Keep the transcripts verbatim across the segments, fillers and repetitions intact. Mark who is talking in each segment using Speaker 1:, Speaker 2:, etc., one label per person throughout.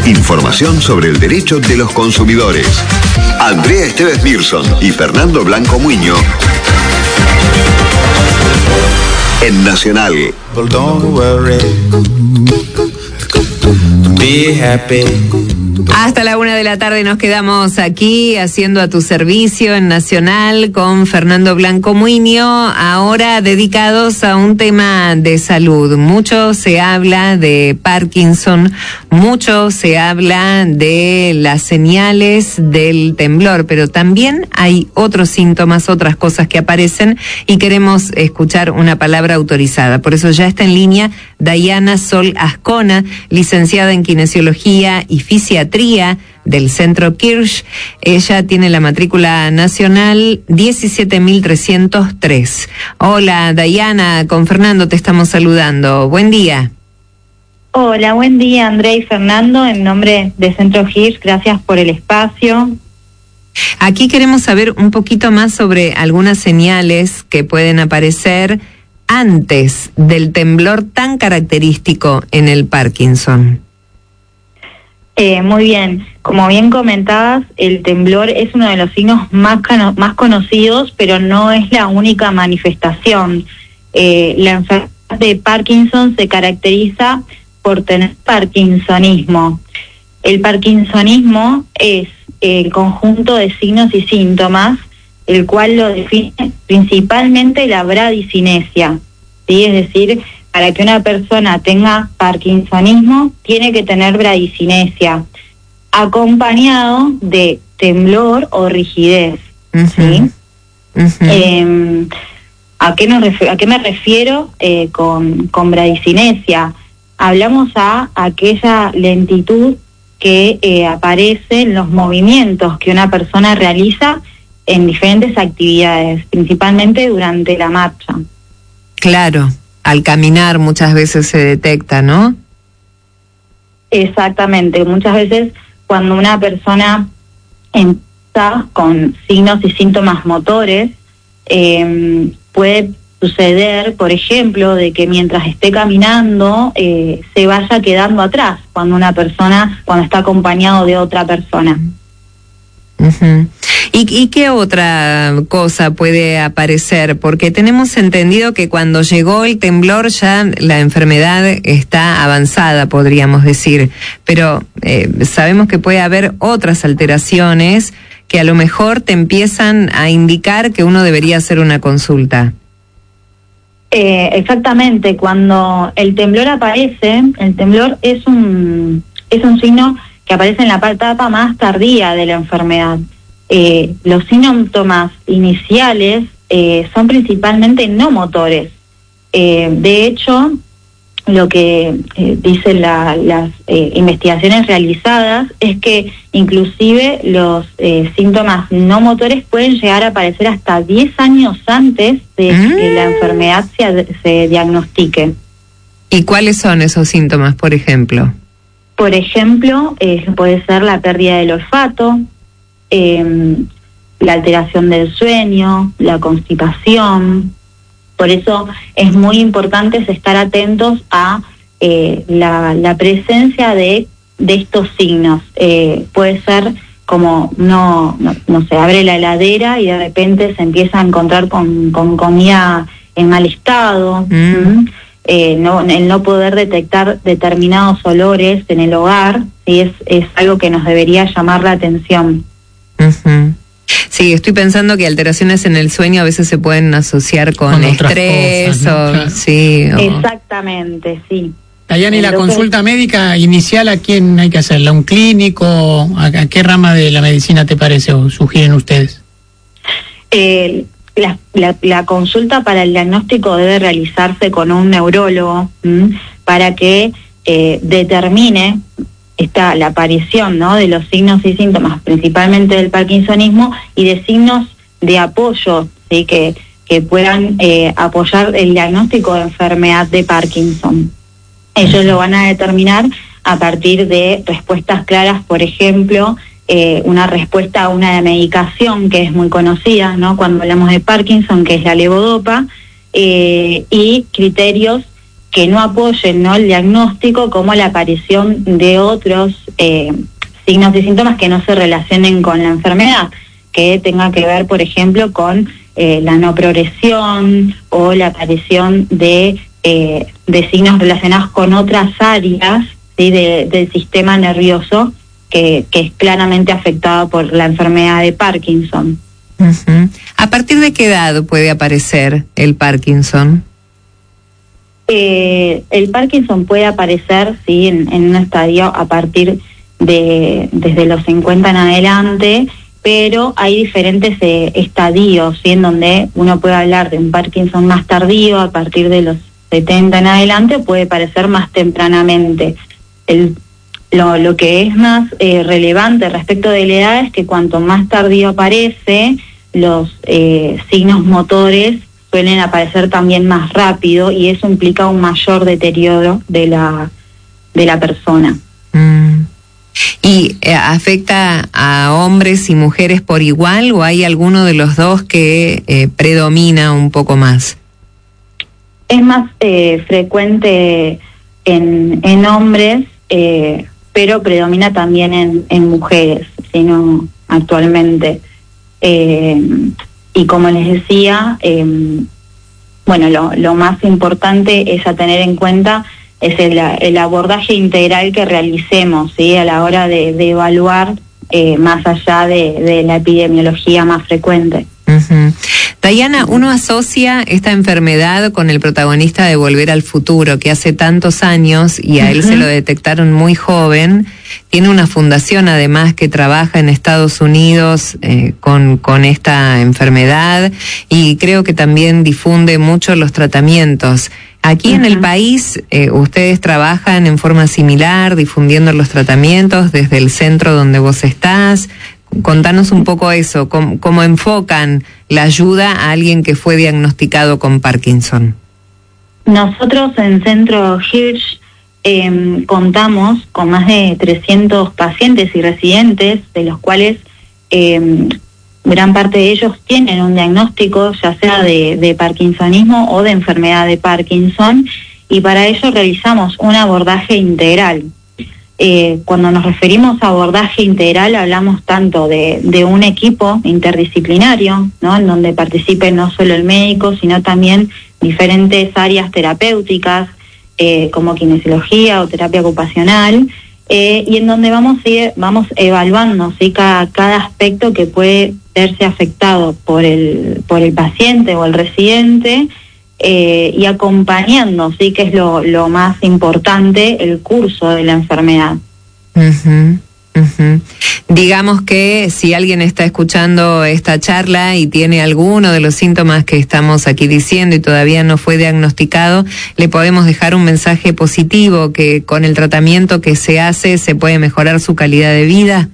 Speaker 1: Información sobre el derecho de los consumidores. Andrea Esteves Mirson y Fernando Blanco Muño en Nacional.
Speaker 2: Don't worry. Be happy.
Speaker 3: Hasta la una de la tarde nos quedamos aquí haciendo a tu servicio en Nacional con Fernando Blanco Muño, ahora dedicados a un tema de salud. Mucho se habla de Parkinson, mucho se habla de las señales del temblor, pero también hay otros síntomas, otras cosas que aparecen y queremos escuchar una palabra autorizada. Por eso ya está en línea Dayana Sol Ascona, licenciada en Kinesiología y Fisiatría del Centro Kirsch. Ella tiene la matrícula nacional diecisiete mil trescientos tres. Hola Dayana, con Fernando te estamos saludando. Buen día.
Speaker 4: Hola, buen día Andrea y Fernando, en nombre de Centro Kirsch, gracias por el espacio.
Speaker 3: Aquí queremos saber un poquito más sobre algunas señales que pueden aparecer antes del temblor tan característico en el Parkinson.
Speaker 4: Eh, muy bien, como bien comentabas, el temblor es uno de los signos más, cano- más conocidos, pero no es la única manifestación. Eh, la enfermedad de Parkinson se caracteriza por tener parkinsonismo. El parkinsonismo es el conjunto de signos y síntomas, el cual lo define principalmente la bradicinesia, ¿sí? Es decir, para que una persona tenga parkinsonismo, tiene que tener bradicinesia, acompañado de temblor o rigidez,
Speaker 3: Uh-huh.
Speaker 4: ¿sí?
Speaker 3: Uh-huh.
Speaker 4: Eh, ¿a qué nos ref- a qué me refiero eh, con, con bradicinesia? Hablamos a aquella lentitud que eh, aparece en los movimientos que una persona realiza en diferentes actividades, principalmente durante la marcha.
Speaker 3: Claro, al caminar muchas veces se detecta, ¿no?
Speaker 4: Exactamente, muchas veces cuando una persona empieza con signos y síntomas motores, eh, puede suceder, por ejemplo, de que mientras esté caminando eh, se vaya quedando atrás cuando una persona, cuando está acompañado de otra persona.
Speaker 3: Uh-huh. ¿Y, ¿Y qué otra cosa puede aparecer? Porque tenemos entendido que cuando llegó el temblor ya la enfermedad está avanzada, podríamos decir, pero eh, sabemos que puede haber otras alteraciones que a lo mejor te empiezan a indicar que uno debería hacer una consulta.
Speaker 4: Eh, exactamente, cuando el temblor aparece, el temblor es un, es un signo que aparece en la etapa más tardía de la enfermedad. Eh, los síntomas iniciales eh, son principalmente no motores. Eh, de hecho, lo que eh, dicen la, las eh, investigaciones realizadas es que inclusive los eh, síntomas no motores pueden llegar a aparecer hasta diez años antes de mm. que la enfermedad se, se diagnostique.
Speaker 3: ¿Y cuáles son esos síntomas, por ejemplo?
Speaker 4: Por ejemplo, eh, puede ser la pérdida del olfato, eh, la alteración del sueño, la constipación. Por eso es muy importante estar atentos a eh, la, la presencia de, de estos signos. Eh, puede ser como, no, no, no se abre la heladera y de repente se empieza a encontrar con, con comida en mal estado. Mm. ¿Mm? Eh, no, el no poder detectar determinados olores en el hogar, ¿sí? es, es algo que nos debería llamar la atención.
Speaker 3: Uh-huh. Sí, estoy pensando que alteraciones en el sueño a veces se pueden asociar con, con estrés cosas, ¿no? o, claro. sí, o...
Speaker 4: Exactamente, sí.
Speaker 5: Dayana, ¿y la Entonces, consulta médica inicial a quién hay que hacerla? ¿Un clínico? ¿A, a qué rama de la medicina te parece o sugieren ustedes?
Speaker 4: Eh, La, la, la consulta para el diagnóstico debe realizarse con un neurólogo ¿m? para que eh, determine esta, la aparición, ¿no?, de los signos y síntomas, principalmente del parkinsonismo, y de signos de apoyo, ¿sí?, que, que puedan eh, apoyar el diagnóstico de enfermedad de Parkinson. Ellos lo van a determinar a partir de respuestas claras, por ejemplo, Eh, una respuesta a una medicación que es muy conocida, ¿no?, cuando hablamos de Parkinson, que es la levodopa, eh, y criterios que no apoyen, ¿no?, el diagnóstico, como la aparición de otros eh, signos y síntomas que no se relacionen con la enfermedad, que tenga que ver, por ejemplo, con eh, la no progresión o la aparición de, eh, de signos relacionados con otras áreas, ¿sí?, de, del sistema nervioso que, que es claramente afectado por la enfermedad de Parkinson.
Speaker 3: Uh-huh. ¿A partir de qué edad puede aparecer el Parkinson?
Speaker 4: Eh, el Parkinson puede aparecer, sí, en, en un estadio a partir de desde los cincuenta en adelante, pero hay diferentes eh, estadios, ¿sí?, en donde uno puede hablar de un Parkinson más tardío, a partir de los setenta en adelante, puede aparecer más tempranamente. El, lo, lo que es más eh, relevante respecto de la edad es que cuanto más tardío aparece, los eh, signos motores suelen aparecer también más rápido, y eso implica un mayor deterioro de la de la persona.
Speaker 3: Mm. ¿Y eh, afecta a hombres y mujeres por igual, o hay alguno de los dos que eh, predomina un poco más?
Speaker 4: Es más eh, frecuente en, en hombres, eh, pero predomina también en, en mujeres, sino actualmente. Eh, y como les decía, eh, bueno, lo, lo más importante es a tener en cuenta es el, el abordaje integral que realicemos, ¿sí?, a la hora de, de evaluar eh, más allá de, de la epidemiología más frecuente.
Speaker 3: Uh-huh. Dayana, uno asocia esta enfermedad con el protagonista de Volver al Futuro, que hace tantos años, y a uh-huh. él se lo detectaron muy joven. Tiene una fundación además que trabaja en Estados Unidos eh, con, con esta enfermedad, y creo que también difunde mucho los tratamientos. Aquí uh-huh. en el país, eh, ustedes trabajan en forma similar, difundiendo los tratamientos desde el centro donde vos estás. Contanos un poco eso, cómo, cómo enfocan la ayuda a alguien que fue diagnosticado con Parkinson.
Speaker 4: Nosotros en Centro Hirsch eh, contamos con más de trescientos pacientes y residentes, de los cuales eh, gran parte de ellos tienen un diagnóstico, ya sea de, de parkinsonismo o de enfermedad de Parkinson, y para ello realizamos un abordaje integral. Eh, cuando nos referimos a abordaje integral, hablamos tanto de, de un equipo interdisciplinario, ¿no?, en donde participe no solo el médico, sino también diferentes áreas terapéuticas, eh, como kinesiología o terapia ocupacional, eh, y en donde vamos a ir, vamos evaluando, ¿sí?, cada, cada aspecto que puede verse afectado por el, por el paciente o el residente, Eh, y acompañando, sí, que es lo, lo más importante, el curso de la enfermedad.
Speaker 3: Uh-huh, uh-huh. Digamos que si alguien está escuchando esta charla y tiene alguno de los síntomas que estamos aquí diciendo y todavía no fue diagnosticado, le podemos dejar un mensaje positivo, que con el tratamiento que se hace se puede mejorar su calidad de vida.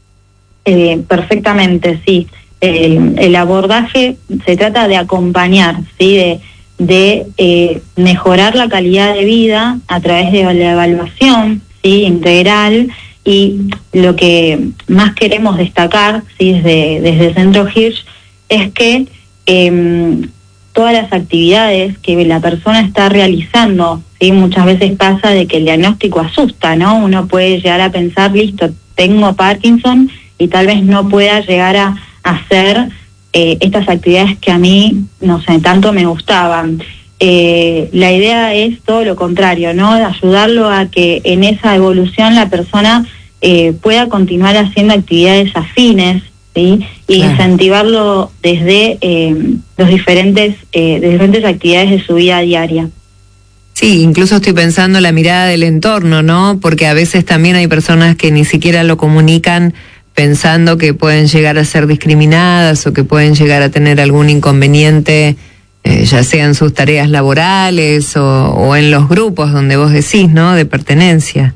Speaker 4: Eh, perfectamente, sí. El, el abordaje se trata de acompañar, sí, de de eh, mejorar la calidad de vida a través de la evaluación, ¿sí?, integral, y lo que más queremos destacar, ¿sí?, desde, desde el Centro Hirsch, es que eh, todas las actividades que la persona está realizando, ¿sí?, muchas veces pasa de que el diagnóstico asusta, ¿no? Uno puede llegar a pensar, listo, tengo Parkinson, y tal vez no pueda llegar a hacer Eh, estas actividades que a mí, no sé, tanto me gustaban. Eh, la idea es todo lo contrario, ¿no?, de ayudarlo a que en esa evolución la persona eh, pueda continuar haciendo actividades afines, ¿sí?, y claro, incentivarlo desde eh, los diferentes, eh, de diferentes actividades de su vida diaria.
Speaker 3: Sí, incluso estoy pensando en la mirada del entorno, ¿no?, porque a veces también hay personas que ni siquiera lo comunican, pensando que pueden llegar a ser discriminadas o que pueden llegar a tener algún inconveniente, eh, ya sea en sus tareas laborales o, o en los grupos donde vos decís, ¿no?, de pertenencia.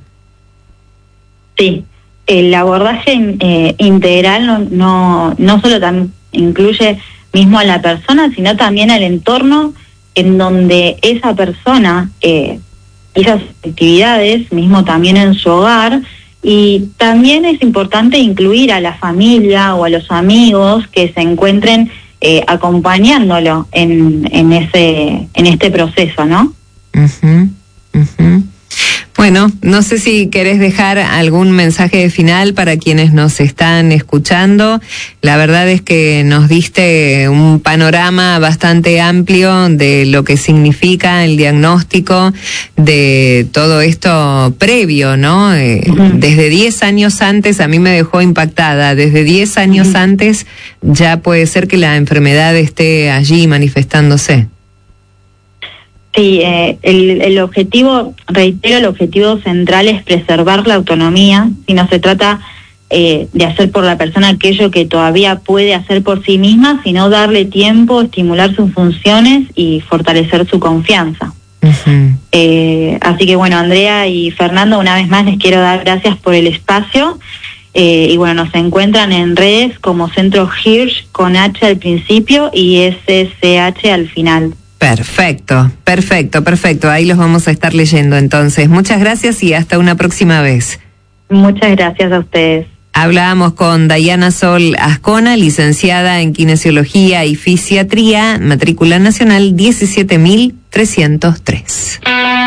Speaker 4: Sí, el abordaje eh, integral no, no, no solo tam, incluye mismo a la persona, sino también al entorno en donde esa persona, eh, esas actividades, mismo también en su hogar. Y también es importante incluir a la familia o a los amigos que se encuentren eh, acompañándolo en, en ese en este proceso, ¿no?
Speaker 3: Uh-huh. Uh-huh. Bueno, no sé si querés dejar algún mensaje final para quienes nos están escuchando. La verdad es que nos diste un panorama bastante amplio de lo que significa el diagnóstico de todo esto previo, ¿no? Eh, uh-huh. Desde diez años antes, a mí me dejó impactada, desde diez años uh-huh. antes ya puede ser que la enfermedad esté allí manifestándose.
Speaker 4: Sí, eh, el, el objetivo, reitero, el objetivo central es preservar la autonomía, si no se trata eh, de hacer por la persona aquello que todavía puede hacer por sí misma, sino darle tiempo, estimular sus funciones y fortalecer su confianza. Uh-huh. Eh, así que bueno, Andrea y Fernando, una vez más les quiero dar gracias por el espacio. Eh, y bueno, nos encuentran en redes como Centro Hirsch con H al principio y S C H al final.
Speaker 3: Perfecto, perfecto, perfecto. Ahí los vamos a estar leyendo entonces. Muchas gracias y hasta una próxima vez.
Speaker 4: Muchas gracias a ustedes.
Speaker 3: Hablábamos con Dayana Sol Ascona, licenciada en Kinesiología y Fisiatría, matrícula nacional diecisiete mil trescientos tres.